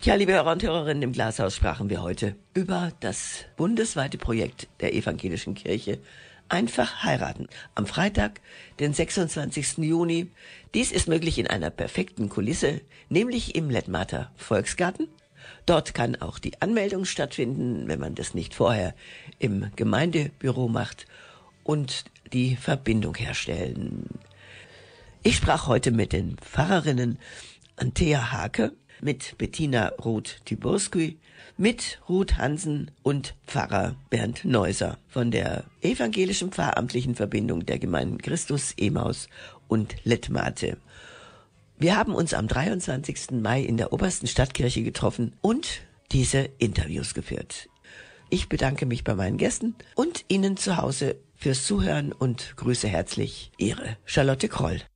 Ja, liebe Hörer und Hörerinnen, im Glashaus sprachen wir heute über das bundesweite Projekt der Evangelischen Kirche Einfach heiraten. Am Freitag, den 26. Juni. Dies ist möglich in einer perfekten Kulisse, nämlich im Lettmather Volksgarten. Dort kann auch die Anmeldung stattfinden, wenn man das nicht vorher im Gemeindebüro macht, und die Verbindung herstellen. Ich sprach heute mit den Pfarrerinnen Antea Hake, mit Bettina Roth-Tyburski, mit Ruth Hansen und Pfarrer Bernd Neuser von der evangelischen pfarramtlichen Verbindung der Gemeinden Christus, Emmaus und Lettmathe. Wir haben uns am 23. Mai in der Obersten Stadtkirche getroffen und diese Interviews geführt. Ich bedanke mich bei meinen Gästen und Ihnen zu Hause fürs Zuhören und grüße herzlich Ihre Charlotte Kroll.